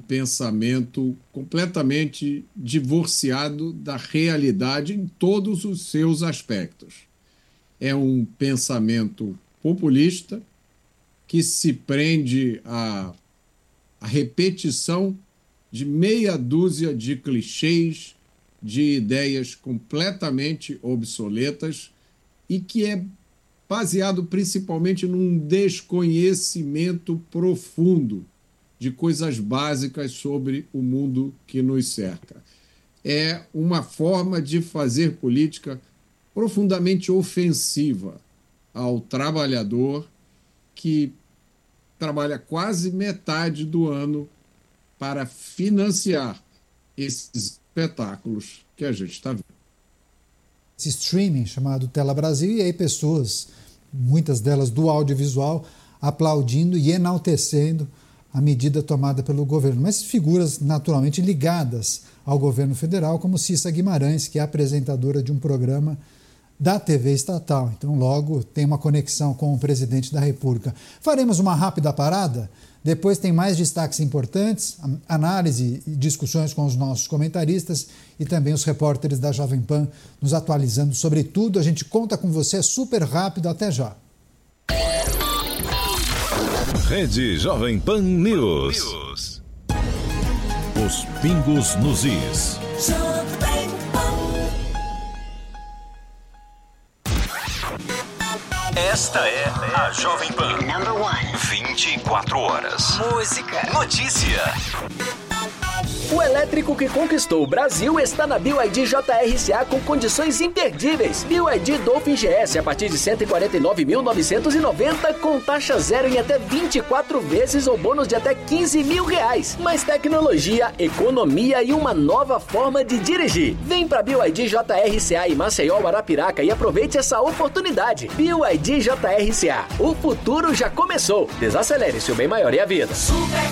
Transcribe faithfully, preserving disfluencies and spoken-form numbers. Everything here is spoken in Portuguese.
pensamento completamente divorciado da realidade em todos os seus aspectos. É um pensamento populista que se prende à, à repetição de meia dúzia de clichês, de ideias completamente obsoletas e que é baseado principalmente num desconhecimento profundo de coisas básicas sobre o mundo que nos cerca. É uma forma de fazer política profundamente ofensiva ao trabalhador que trabalha quase metade do ano para financiar esses espetáculos que a gente está vendo. Esse streaming chamado Tela Brasil, e aí pessoas, muitas delas do audiovisual, aplaudindo e enaltecendo a medida tomada pelo governo, mas figuras naturalmente ligadas ao governo federal, como Cissa Guimarães, que é apresentadora de um programa da T V estatal. Então, logo, tem uma conexão com o presidente da República. Faremos uma rápida parada, depois tem mais destaques importantes, análise e discussões com os nossos comentaristas e também os repórteres da Jovem Pan nos atualizando sobre tudo. A gente conta com você super rápido, até já. Rede Jovem Pan News. Os pingos nos is. Esta é a Jovem Pan. Number one. vinte e quatro horas. Música. Notícia. O elétrico que conquistou o Brasil está na B Y D J R C A com condições imperdíveis. B Y D Dolphin G S a partir de cento e quarenta e nove mil novecentos e noventa com taxa zero em até vinte e quatro vezes ou bônus de até quinze mil reais. Mais tecnologia, economia e uma nova forma de dirigir. Vem para B Y D J R C A em Maceió, Arapiraca e aproveite essa oportunidade. B Y D J R C A. O futuro já começou. Desacelere, seu bem maior e a vida. Super